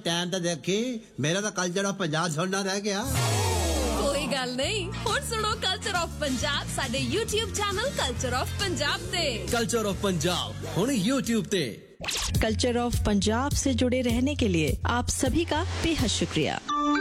Time ਤਾਂ ਦੇਖੀ, ਮੇਰਾ ਤਾਂ ਕਲਚਰ ਆਫ ਪੰਜਾਬ ਸੁਣਨਾ ਰਹਿ ਗਿਆ। ਕੋਈ ਗੱਲ ਨਹੀਂ, ਹੁਣ ਸੁਣੋ ਕਲਚਰ ਆਫ ਪੰਜਾਬ ਸਾਡੇ YouTube channel culture of Punjab ਤੇ। कल्चर ऑफ पंजाब हुण YouTube ते। कल्चर ऑफ पंजाब से जुड़े रहने के लिए आप सभी का बेहद शुक्रिया।